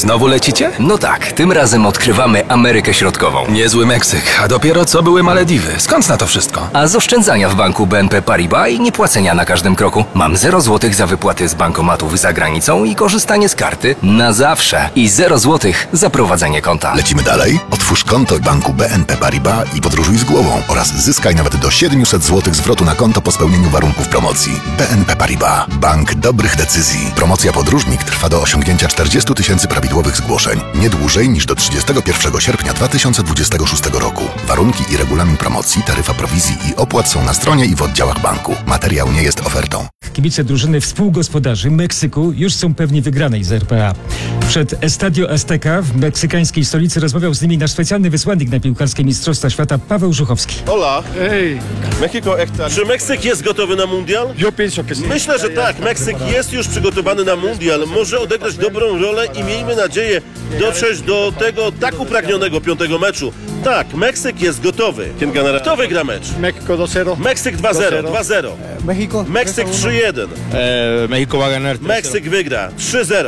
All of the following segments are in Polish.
Znowu lecicie? No tak, tym razem odkrywamy Amerykę Środkową. Niezły Meksyk, a dopiero co były Malediwy. Skąd na to wszystko? A z oszczędzania w banku BNP Paribas i niepłacenia na każdym kroku. Mam 0 zł za wypłaty z bankomatów za granicą i korzystanie z karty na zawsze. I 0 zł za prowadzenie konta. Lecimy dalej? Otwórz konto w banku BNP Paribas i podróżuj z głową oraz zyskaj nawet do 700 zł zwrotu na konto po spełnieniu warunków promocji. BNP Paribas. Bank dobrych decyzji. Promocja Podróżnik trwa do osiągnięcia 40 000 prawidłowych zgłoszeń. Nie dłużej niż do 31 sierpnia 2026 roku. Warunki i regulamin promocji, taryfa prowizji i opłat są na stronie i w oddziałach banku. Materiał nie jest ofertą. Kibice drużyny współgospodarzy Meksyku już są pewni wygranej z RPA. Przed Estadio Azteca w meksykańskiej stolicy rozmawiał z nimi nasz specjalny wysłannik na piłkarskie Mistrzostwa Świata Paweł Żuchowski. Hola. Hey. México está... Czy Meksyk jest gotowy na mundial? Yo pienso que sí. Myślę, że tak. Meksyk jest już przygotowany na mundial. Może odegrać dobrą rolę i miejmy nadzieję dotrzeć do tego tak upragnionego 5. meczu. Tak, Meksyk jest gotowy. Kto wygra mecz? México 2-0. Meksyk 2-0. 2-0. México. Meksyk 3-1. México va a ganar. Meksyk wygra 3-0.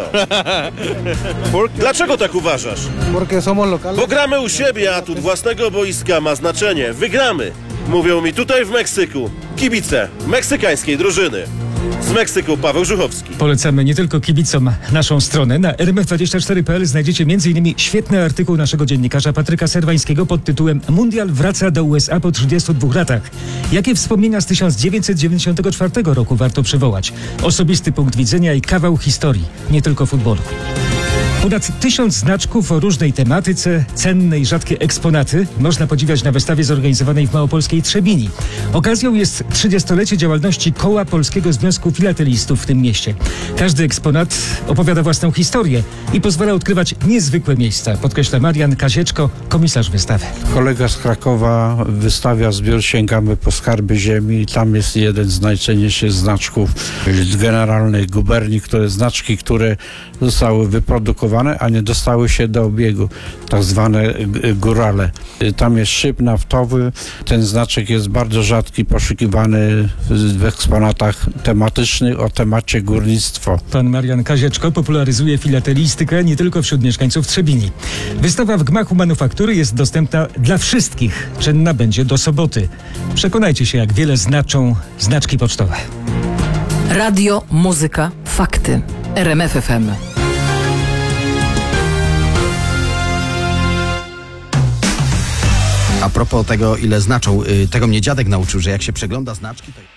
Dlaczego tak uważasz? Porque somos locales. Bo gramy u siebie, a atut własnego boiska ma znaczenie. Wygramy. Mówią mi tutaj w Meksyku kibice meksykańskiej drużyny. Z Meksyku Paweł Żuchowski. Polecamy nie tylko kibicom naszą stronę. Na rmf24.pl znajdziecie m.in. świetny artykuł naszego dziennikarza Patryka Serwańskiego pod tytułem Mundial wraca do USA po 32 latach. Jakie wspomnienia z 1994 roku warto przywołać? Osobisty punkt widzenia i kawał historii, nie tylko futbolu. Ponad 1000 znaczków o różnej tematyce, cenne i rzadkie eksponaty można podziwiać na wystawie zorganizowanej w małopolskiej Trzebini. Okazją jest 30-lecie działalności Koła Polskiego Związku Filatelistów w tym mieście. Każdy eksponat opowiada własną historię i pozwala odkrywać niezwykłe miejsca, podkreśla Marian Kazieczko, komisarz wystawy. Kolega z Krakowa wystawia zbiór Sięgamy po skarby ziemi. Tam jest jeden z najcenniejszych znaczków generalnej guberni, znaczki, które zostały wyprodukowane, a nie dostały się do obiegu, tak zwane górale. Tam jest szyb naftowy. Ten znaczek jest bardzo rzadki, poszukiwany w eksponatach tematycznych o temacie górnictwo. Pan Marian Kazieczko popularyzuje filatelistykę nie tylko wśród mieszkańców Trzebini. Wystawa w gmachu manufaktury jest dostępna dla wszystkich. Czynna będzie do soboty. Przekonajcie się, jak wiele znaczą znaczki pocztowe. Radio, muzyka, fakty. RMF FM. A propos tego, ile znaczą, tego mnie dziadek nauczył, że jak się przegląda znaczki, to...